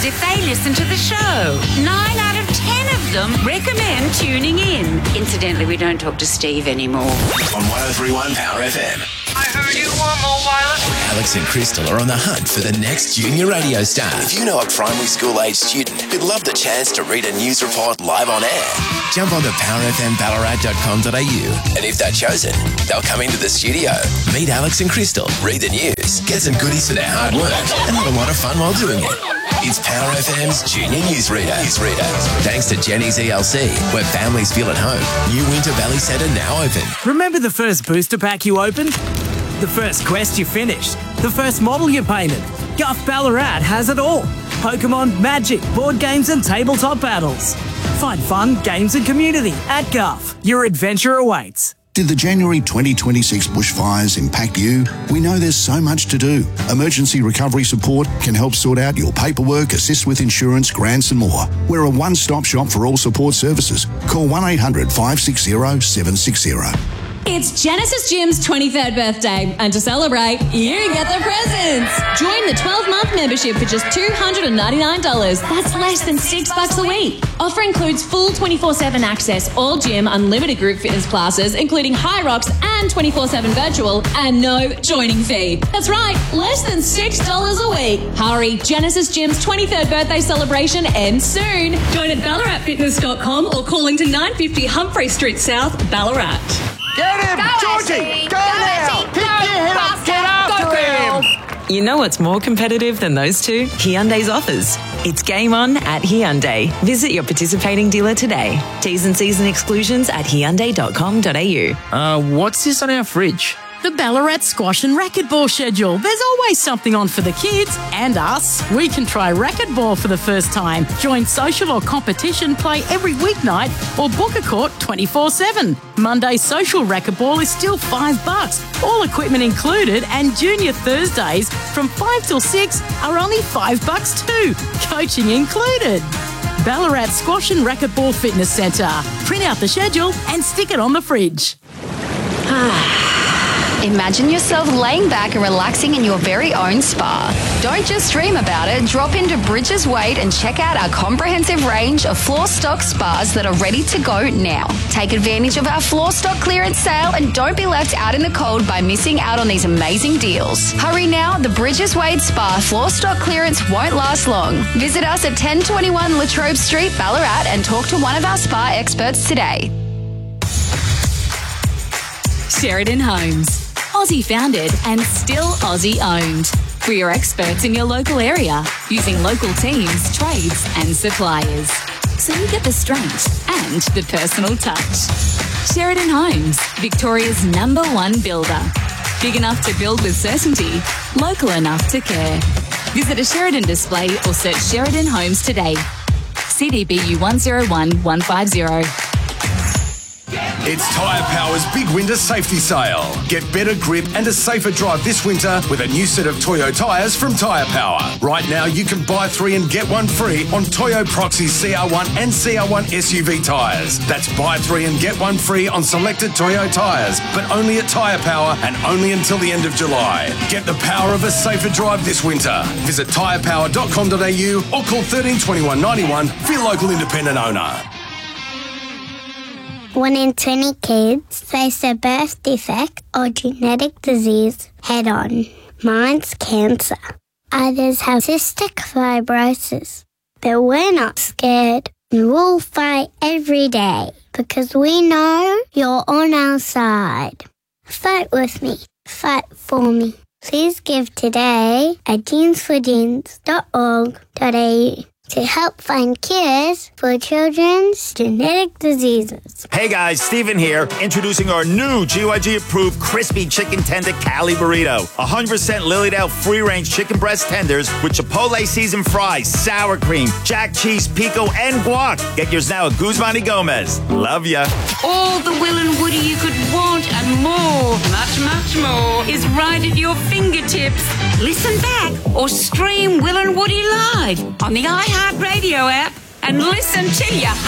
if they listen to the show. 9 out of 10 of them recommend tuning in. Incidentally, we don't talk to Steve anymore. On 103.1 Power FM. I heard you want more wireless. Alex and Crystal are on the hunt for the next junior radio star. If you know a primary school age student who'd love the chance to read a news report live on air, jump on to powerfmballarat.com.au, and if they're chosen, they'll come into the studio, meet Alex and Crystal, read the news, get some goodies for their hard work, and have a lot of fun while doing it. It's Power FM's Junior Newsreader. Thanks to Jenny's ELC, where families feel at home. New Winter Valley Centre now open. Remember the first booster pack you opened? The first quest you finished? The first model you painted? Guff Ballarat has it all. Pokemon, Magic, board games and tabletop battles. Find fun, games and community at Guff. Your adventure awaits. Did the January 2026 bushfires impact you? We know there's so much to do. Emergency recovery support can help sort out your paperwork, assist with insurance, grants and more. We're a one-stop shop for all support services. Call 1-800-560-760. It's Genesis Gym's 23rd birthday, and to celebrate, you get the presents. Join the 12-month membership for just $299. That's less than $6 a week. Offer includes full 24/7 access, all gym, unlimited group fitness classes, including High Rocks and 24/7 virtual, and no joining fee. That's right, less than $6 a week. Hurry, Genesis Gym's 23rd birthday celebration ends soon. Join at BallaratFitness.com or calling to 950 Humphrey Street South, Ballarat. Get him! Georgie! Go now! Keep your head up! Get after him! You know what's more competitive than those two? Hyundai's offers. It's game on at Hyundai. Visit your participating dealer today. T's and C's and exclusions at hyundai.com.au. What's this on our fridge? The Ballarat Squash and Racquetball schedule. There's always something on for the kids and us. We can try racquetball for the first time. Join social or competition play every weeknight or book a court 24/7. Monday social racquetball is still $5, all equipment included, and junior Thursdays from 5 till 6 are only $5 too, coaching included. Ballarat Squash and Racquetball Fitness Centre. Print out the schedule and stick it on the fridge. Imagine yourself laying back and relaxing in your very own spa. Don't just dream about it. Drop into Bridges Wade and check out our comprehensive range of floor stock spas that are ready to go now. Take advantage of our floor stock clearance sale and don't be left out in the cold by missing out on these amazing deals. Hurry now, the Bridges Wade Spa floor stock clearance won't last long. Visit us at 1021 Latrobe Street, Ballarat, and talk to one of our spa experts today. Sheridan Homes. Aussie founded and still Aussie owned. We are experts in your local area, using local teams, trades and suppliers. So you get the strength and the personal touch. Sheridan Homes, Victoria's #1 builder. Big enough to build with certainty, local enough to care. Visit a Sheridan display or search Sheridan Homes today. CDBU 101150. It's Tyre Power's big winter safety sale. Get better grip and a safer drive this winter with a new set of Toyo tyres from Tyre Power. Right now, you can buy 3 and get 1 free on Toyo Proxy CR1 and CR1 SUV tyres. That's buy 3 and get 1 free on selected Toyo tyres, but only at Tyre Power and only until the end of July. Get the power of a safer drive this winter. Visit tyrepower.com.au or call 13 21 91 for your local independent owner. 1 in 20 kids face a birth defect or genetic disease head-on. Mine's cancer. Others have cystic fibrosis. But we're not scared. We'll fight every day because we know you're on our side. Fight with me. Fight for me. Please give today at jeansforjeans.org.au to help find cures for children's genetic diseases. Hey guys, Steven here, introducing our new GYG-approved crispy chicken tender Cali burrito. 100% Lilydale free-range chicken breast tenders with Chipotle seasoned fries, sour cream, jack cheese, pico, and guac. Get yours now at Guzman y Gomez. Love ya. All the Will and Woody you could want and more, much, much more, is right at your fingertips. Listen back or stream Will and Woody live on the iHeartRadio app and listen to your